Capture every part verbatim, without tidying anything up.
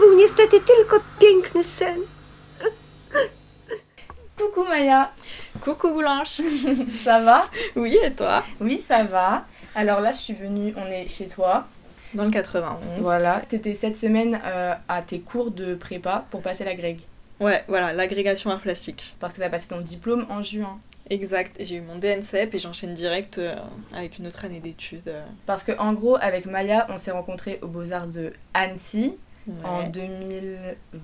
był niestety tylko piękny sen. Coucou Maya. Coucou Blanche. Ça va? Oui, et toi? Oui, ça va. Alors là, je suis venue, on est chez toi. Dans le quatre-vingt-onze. Voilà. T'étais cette semaine euh, à tes cours de prépa pour passer l'agrég. Ouais, voilà, l'agrégation art plastique. Parce que t'as passé ton diplôme en juin. Exact, j'ai eu mon D N C E P et j'enchaîne direct euh, avec une autre année d'études. Euh. Parce que en gros, avec Maya, on s'est rencontrés aux Beaux-Arts de Annecy. Ouais. En deux mille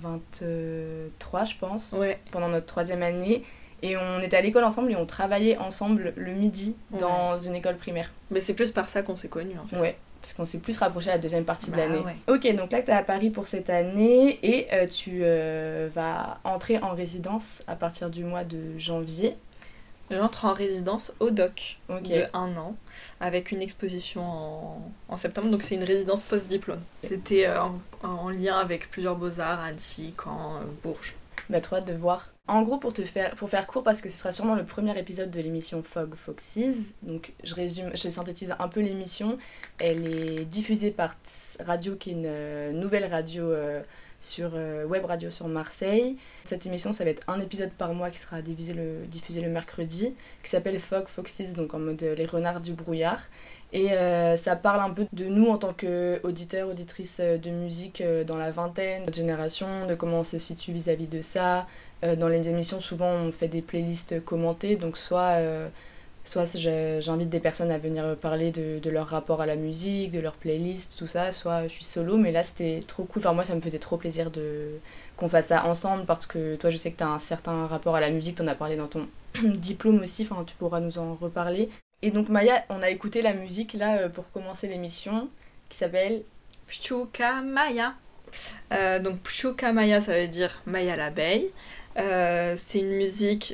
vingt-trois, je pense, ouais. Pendant notre troisième année. Et on était à l'école ensemble et on travaillait ensemble le midi ouais. dans une école primaire. Mais c'est plus par ça qu'on s'est connus en fait. Ouais, parce qu'on s'est plus rapprochés à la deuxième partie bah, de l'année. Ouais. Ok, donc là t'es à Paris pour cette année et euh, tu euh, vas entrer en résidence à partir du mois de janvier. J'entre en résidence au D O C okay. de un an avec une exposition en, en septembre, donc c'est une résidence post-diplôme. C'était euh, en, en lien avec plusieurs beaux-arts, Annecy, Caen, euh, Bourges. Bah trop hâte de voir. En gros, pour te faire, pour faire court, parce que ce sera sûrement le premier épisode de l'émission Fog Foxes, donc je résume, je synthétise un peu l'émission. Elle est diffusée par Tss Radio, qui est une euh, nouvelle radio euh, sur euh, web radio sur Marseille. Cette émission, ça va être un épisode par mois qui sera diffusé le, diffusé le mercredi, qui s'appelle Fog Foxes, donc en mode euh, les renards du brouillard. Et euh, ça parle un peu de nous en tant qu'auditeurs, auditrices de musique euh, dans la vingtaine, notre génération, de comment on se situe vis-à-vis de ça. Euh, dans les émissions, souvent, on fait des playlists commentées, donc soit, euh, soit j'invite des personnes à venir parler de, de leur rapport à la musique, de leur playlist, tout ça, soit je suis solo, mais là, c'était trop cool. Enfin, moi, ça me faisait trop plaisir de, qu'on fasse ça ensemble, parce que toi, je sais que tu as un certain rapport à la musique, tu en as parlé dans ton diplôme aussi, enfin, tu pourras nous en reparler. Et donc Maya, on a écouté la musique là pour commencer l'émission qui s'appelle Pchuca Maya. Euh, donc Pchuca Maya, ça veut dire Maya l'abeille. Euh, c'est une musique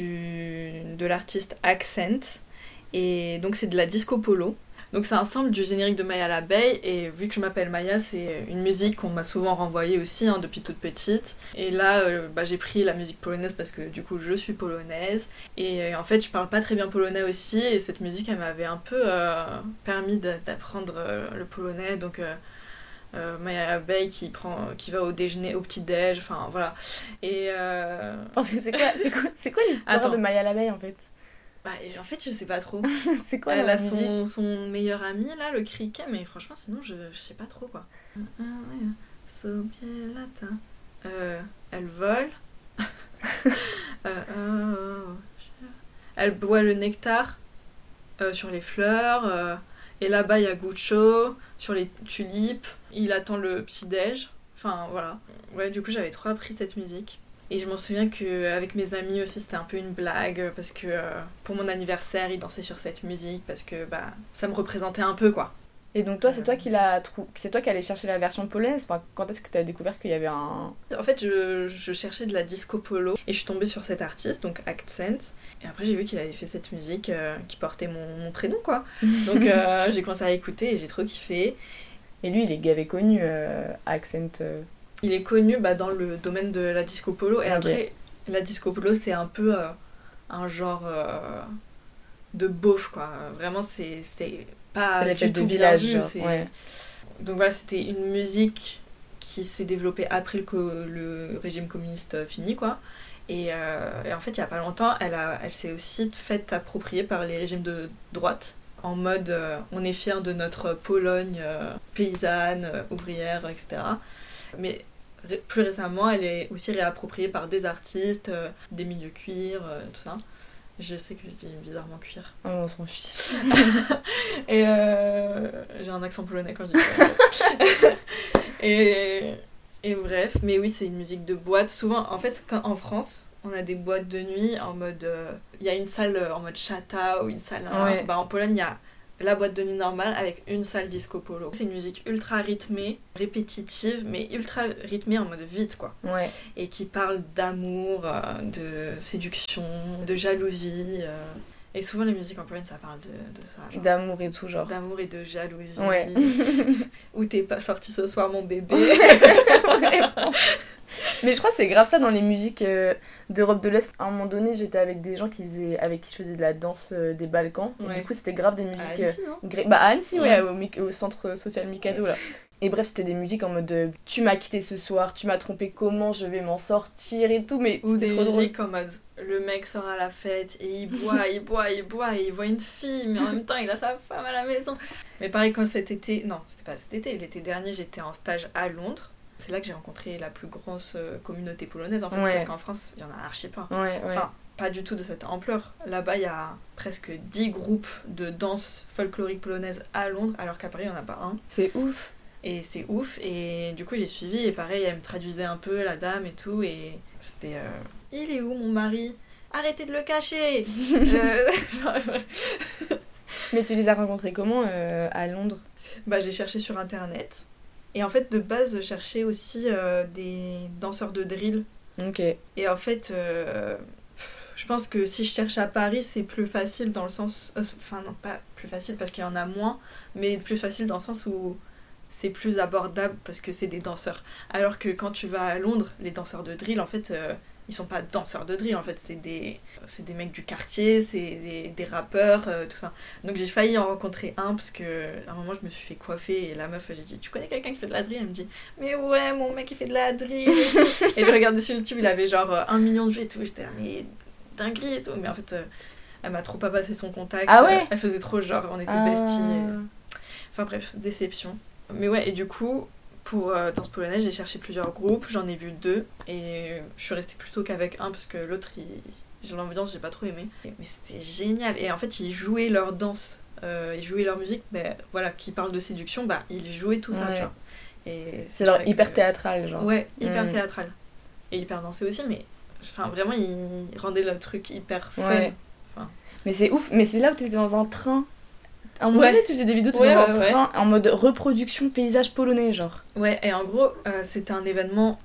du, de l'artiste Accent et donc c'est de la disco polo. Donc c'est un sample du générique de Maya l'abeille et vu que je m'appelle Maya, c'est une musique qu'on m'a souvent renvoyée aussi hein, depuis toute petite. Et là, euh, bah, j'ai pris la musique polonaise parce que du coup je suis polonaise. Et euh, en fait je parle pas très bien polonais aussi et cette musique elle m'avait un peu euh, permis d'apprendre euh, le polonais. Donc euh, euh, Maya l'abeille qui, prend, qui va au déjeuner, au petit-déj, enfin voilà. Et euh... Parce que c'est quoi, c'est quoi, c'est quoi l'histoire Attends. de Maya l'abeille en fait? Bah, en fait, je sais pas trop. C'est quoi Elle a son, son meilleur ami, là, le criquet, mais franchement, sinon, je, je sais pas trop, quoi. Euh, elle vole. euh, euh, elle boit le nectar euh, sur les fleurs. Euh, et là-bas, il y a Guccio sur les tulipes. Il attend le petit-déj. Enfin, voilà. Ouais, du coup, j'avais trop appris cette musique. Et je m'en souviens qu'avec mes amis aussi, c'était un peu une blague, parce que euh, pour mon anniversaire, ils dansaient sur cette musique, parce que bah, ça me représentait un peu, quoi. Et donc toi, c'est toi qui l'as trou... c'est toi qui allais chercher la version polonaise? Enfin, quand est-ce que tu as découvert qu'il y avait un... En fait, je, je cherchais de la disco polo, et je suis tombée sur cet artiste, donc Accent, et après j'ai vu qu'il avait fait cette musique euh, qui portait mon, mon prénom, quoi. Donc euh, j'ai commencé à écouter, et j'ai trop kiffé. Et lui, il est gavé connu, euh, Accent... Euh... Il est connu bah, dans le domaine de la disco polo. Et okay. Après, la disco polo, c'est un peu euh, un genre euh, de beauf, quoi. Vraiment, c'est, c'est pas c'est du tout de village, bien vu. C'est... Ouais. Donc voilà, c'était une musique qui s'est développée après le, co- le régime communiste fini, quoi. Et, euh, et en fait, il y a pas longtemps, elle, a, elle s'est aussi faite approprier par les régimes de droite. En mode, euh, on est fiers de notre Pologne euh, paysanne, euh, ouvrière, et cetera. Mais ré- plus récemment, elle est aussi réappropriée par des artistes, euh, des milieux cuir, euh, tout ça. Je sais que je dis bizarrement cuir. Oh, on s'en fiche. Et euh, j'ai un accent polonais quand je dis et, et bref, mais oui, c'est une musique de boîte. Souvent, en fait, quand, en France, on a des boîtes de nuit en mode... Il euh, y a une salle en mode chata ou une salle... Ouais. Bah, en Pologne, il y a la boîte de nuit normale avec une salle disco polo. C'est une musique ultra rythmée, répétitive, mais ultra rythmée en mode vite, quoi. Ouais. Et qui parle d'amour, euh, de séduction, de jalousie. Euh... Et souvent, les musiques en Pologne, ça parle de, de ça. Genre, d'amour et tout, genre. D'amour et de jalousie. Ouais. Où t'es pas sorti ce soir, mon bébé. Mais je crois que c'est grave ça dans les musiques euh, d'Europe de l'Est. À un moment donné, j'étais avec des gens qui faisaient, avec qui je faisais de la danse euh, des Balkans. Et Ouais. du coup, c'était grave des À musiques. Annecy, euh, non gré- Bah, à Annecy, ouais, Ouais. au, Mi- au centre social Mikado, là. Et bref, c'était des musiques en mode euh, tu m'as quitté ce soir, tu m'as trompé, comment je vais m'en sortir et tout. Mais Ou c'était des trop drôle. musiques comme euh, le mec sort à la fête et il boit, il boit, il boit et il voit une fille, mais en même temps il a sa femme à la maison. Mais pareil, quand cet été, non, c'était pas cet été, l'été dernier, j'étais en stage à Londres. C'est là que j'ai rencontré la plus grosse euh, communauté polonaise en fait, Ouais. parce qu'en France, il y en a archi pas. Ouais, ouais. Enfin, pas du tout de cette ampleur. Là-bas, il y a presque dix groupes de danse folklorique polonaise à Londres, alors qu'à Paris, il n'y en a pas un. C'est ouf. Et c'est ouf. Et du coup, j'ai suivi. Et pareil, elle me traduisait un peu, la dame et tout. Et c'était... euh, Il est où, mon mari? Arrêtez de le cacher. Euh, Mais tu les as rencontrés comment euh, à Londres? Bah, j'ai cherché sur Internet. Et en fait, de base, je cherchais aussi euh, des danseurs de drill. Ok. Et en fait... euh, Je pense que si je cherche à Paris, c'est plus facile dans le sens... Enfin, non, pas plus facile parce qu'il y en a moins, mais plus facile dans le sens où c'est plus abordable parce que c'est des danseurs. Alors que quand tu vas à Londres, les danseurs de drill, en fait, euh, ils sont pas danseurs de drill, en fait, c'est des, c'est des mecs du quartier, c'est des, des rappeurs, euh, tout ça. Donc j'ai failli en rencontrer un parce que à un moment, je me suis fait coiffer et la meuf, j'ai dit, tu connais quelqu'un qui fait de la drill? Elle me dit, mais ouais, mon mec, il fait de la drill et tout. Et je regardais sur YouTube, il avait genre un million de vues et tout. J'étais là, mais... dinguerie et tout, mais en fait euh, elle m'a trop pas passé son contact. Ah ouais. Euh, elle faisait trop genre on était Ah. besties et... enfin bref, déception. Mais ouais, et du coup pour euh, danse polonaise j'ai cherché plusieurs groupes, j'en ai vu deux et je suis restée plutôt qu'avec un parce que l'autre il... j'ai l'ambiance, j'ai pas trop aimé, mais c'était génial. Et en fait ils jouaient leur danse, euh, ils jouaient leur musique, mais voilà, qui parle de séduction, bah ils jouaient tout ça, Ouais. tu vois. Et C'est genre ça hyper que- théâtral, genre. ouais, hyper Mm. théâtral et hyper dansé aussi, mais enfin vraiment il rendait le truc hyper fun. Ouais. Mais c'est ouf, mais c'est là où t'étais dans un train. À un moment Ouais. donné, tu faisais des vidéos, t'étais Ouais, dans ouais, un ouais. train en mode reproduction paysage polonais, genre. Ouais, et en gros, euh, c'était un événement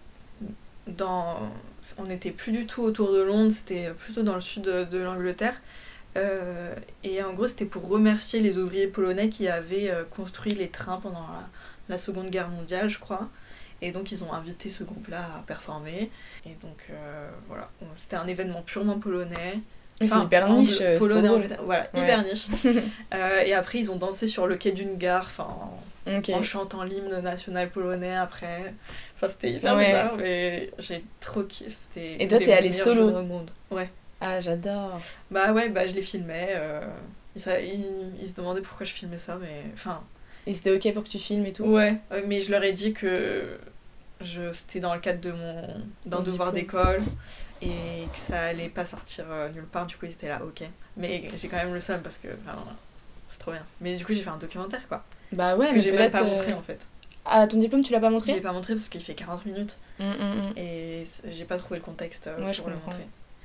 dans... On n'était plus du tout autour de Londres, c'était plutôt dans le sud de, de l'Angleterre. Euh, et en gros, c'était pour remercier les ouvriers polonais qui avaient euh, construit les trains pendant la, la Seconde Guerre mondiale, je crois. Et donc, ils ont invité ce groupe-là à performer. Et donc, euh, voilà, c'était un événement purement polonais. Mais c'est hyper anglo- niche, euh, c'est polonais, trop drôle. angleterre- voilà, Ouais. hyper niche. Euh, et après, ils ont dansé sur le quai d'une gare, enfin... Ok. en chantant l'hymne national polonais après. Enfin, c'était hyper Ouais. bizarre, mais j'ai trop kiffé. C'était Et toi, des t'es allée meilleures solo? journées au monde. Ouais. Ah, j'adore. Bah ouais, bah je les filmais. Euh... Ils, ça- ils- ils se demandaient pourquoi je filmais ça, mais... Enfin, Et c'était ok pour que tu filmes et tout? ouais. ouais, mais je leur ai dit que je... c'était dans le cadre de mon... d'un Ton devoir diplôme. d'école et que ça allait pas sortir euh, nulle part. Du coup, ils étaient là, ok. Mais j'ai quand même le seum parce que... Enfin, c'est trop bien. Mais du coup, j'ai fait un documentaire, quoi. Bah ouais, Que mais j'ai même peut-être, pas euh, montré, en fait. Ah, ton diplôme, tu l'as pas Je montré? l'ai pas montré parce qu'il fait quarante minutes. Mm, mm, mm. Et c- j'ai pas trouvé le contexte euh, Ouais, je pour le comprends. montrer.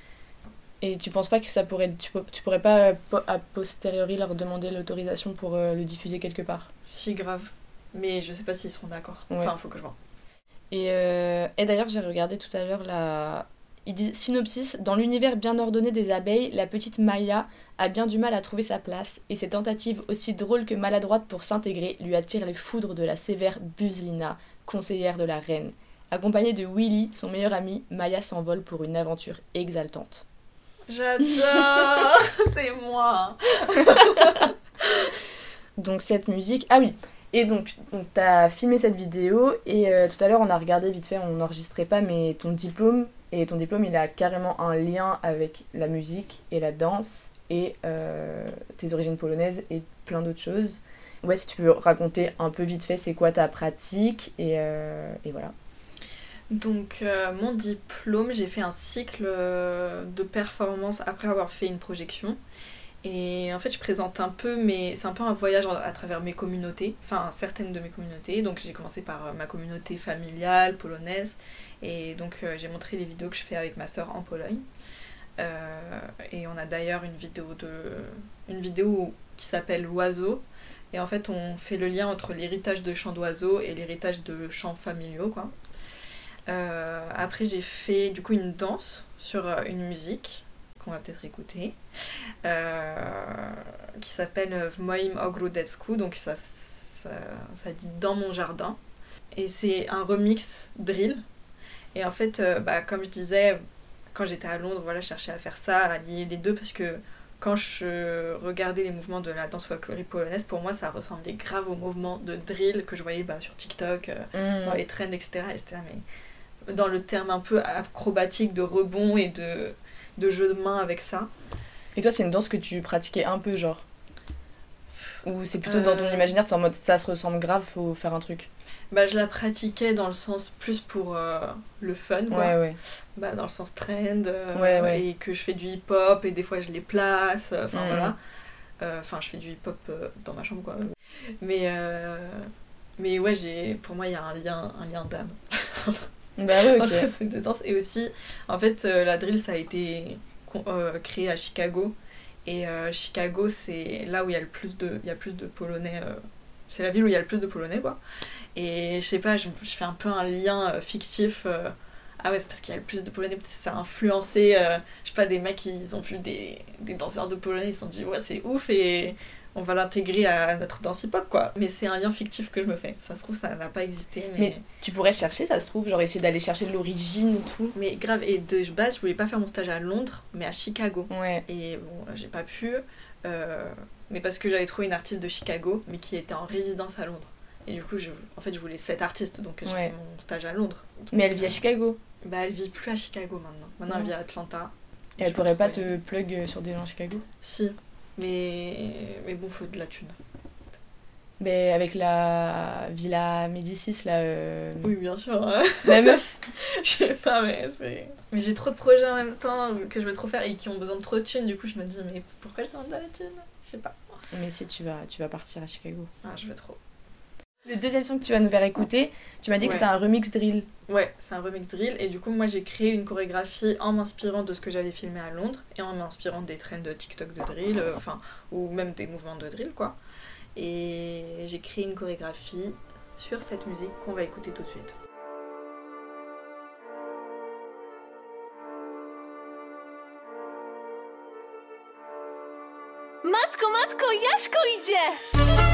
Et tu penses pas que ça pourrait... Tu, peux- tu pourrais pas, euh, po- a posteriori, leur demander l'autorisation pour euh, le diffuser quelque part? Si grave. Mais je sais pas s'ils seront d'accord. Ouais. Enfin, faut que je vois. Et, euh, et d'ailleurs, j'ai regardé tout à l'heure la... Il dit synopsis, dans l'univers bien ordonné des abeilles, la petite Maya a bien du mal à trouver sa place et ses tentatives aussi drôles que maladroites pour s'intégrer lui attirent les foudres de la sévère Buzlina, conseillère de la reine. Accompagnée de Willy, son meilleur ami, Maya s'envole pour une aventure exaltante. J'adore. C'est moi. Donc cette musique... Ah oui. Et donc, donc t'as filmé cette vidéo et euh, tout à l'heure on a regardé vite fait, on n'enregistrait pas, mais ton diplôme, et ton diplôme il a carrément un lien avec la musique et la danse et euh, tes origines polonaises et plein d'autres choses. Ouais, si tu veux raconter un peu vite fait c'est quoi ta pratique et, euh, et voilà. Donc, euh, mon diplôme, j'ai fait un cycle euh, de performance après avoir fait une projection. Et en fait, je présente un peu, mais c'est un peu un voyage à travers mes communautés, enfin certaines de mes communautés. Donc, j'ai commencé par euh, ma communauté familiale, polonaise. Et donc, euh, j'ai montré les vidéos que je fais avec ma sœur en Pologne. Euh, et on a d'ailleurs une vidéo, de, une vidéo qui s'appelle L'Oiseau. Et en fait, on fait le lien entre l'héritage de chants d'oiseaux et l'héritage de chants familiaux, quoi. Euh, après, j'ai fait du coup une danse sur euh, une musique qu'on va peut-être écouter, euh, qui s'appelle W moim ogródecku, donc ça, ça, ça dit dans mon jardin. Et c'est un remix drill. Et en fait, euh, bah, comme je disais, quand j'étais à Londres, voilà, je cherchais à faire ça, à lier les deux, parce que quand je regardais les mouvements de la danse folklorique polonaise, pour moi, ça ressemblait grave aux mouvements de drill que je voyais bah, sur TikTok, euh, mmh. dans les trends, et cetera. Et j'étais là, mais dans le terme un peu acrobatique de rebond et de, de jeu de main avec ça. Et toi, c'est une danse que tu pratiquais un peu, genre? Ou c'est plutôt euh... dans ton imaginaire, t'es en mode ça se ressemble grave, faut faire un truc? Bah, je la pratiquais dans le sens plus pour euh, le fun, quoi. Ouais, ouais. Bah, dans le sens trend, euh, ouais, ouais. Et que je fais du hip-hop, et des fois je les place, enfin euh, mmh. voilà. Enfin, euh, je fais du hip-hop euh, dans ma chambre, quoi. Mais, euh, mais ouais, j'ai, pour moi, il y a un lien, un lien d'âme. Bah oui, ok. Entre ces deux danses. Et aussi, en fait, euh, la drill, ça a été euh, créé à Chicago. Et euh, Chicago, c'est là où il y a le plus de, il y a plus de Polonais. Euh, c'est la ville où il y a le plus de Polonais, quoi. Et je sais pas, je, je fais un peu un lien euh, fictif. Euh, ah ouais, c'est parce qu'il y a le plus de Polonais, peut-être ça a influencé, euh, je sais pas, des mecs, ils ont vu des, des danseurs de Polonais, ils se sont dit, ouais, c'est ouf, et on va l'intégrer à notre danse hip-hop, quoi. Mais c'est un lien fictif que je me fais. Ça se trouve, ça n'a pas existé. Mais, mais tu pourrais chercher, ça se trouve, genre essayer d'aller chercher de l'origine et tout. Mais grave, et de base, je voulais pas faire mon stage à Londres, mais à Chicago. Ouais. Et bon, j'ai pas pu, euh, mais parce que j'avais trouvé une artiste de Chicago, mais qui était en résidence à Londres. Et du coup, je, en fait, je voulais cette artiste, donc j'ai ouais. fait mon stage à Londres. Donc, mais elle vit à Chicago? Bah, elle vit plus à Chicago maintenant. Maintenant, non. Elle vit à Atlanta. Et elle pourrait pas te plug sur des gens à Chicago? Si, mais, mais bon, faut de la thune. Mais avec la Villa Médicis, là... Euh... Oui, bien sûr. La meuf. Je sais pas, mais c'est... Mais j'ai trop de projets en même temps que je veux trop faire et qui ont besoin de trop de thunes. Du coup, je me dis, mais pourquoi je demande de la thune? Je sais pas. Mais si, tu vas, tu vas partir à Chicago. Ah, je veux trop. Le deuxième son que tu vas nous faire écouter, tu m'as dit ouais. que c'était un remix drill. Ouais, c'est un remix drill. Et du coup, moi, j'ai créé une chorégraphie en m'inspirant de ce que j'avais filmé à Londres et en m'inspirant des trends de TikTok de drill, euh, enfin, ou même des mouvements de drill, quoi. Et j'ai créé une chorégraphie sur cette musique qu'on va écouter tout de suite. Matko, matko, Jaśko idzie!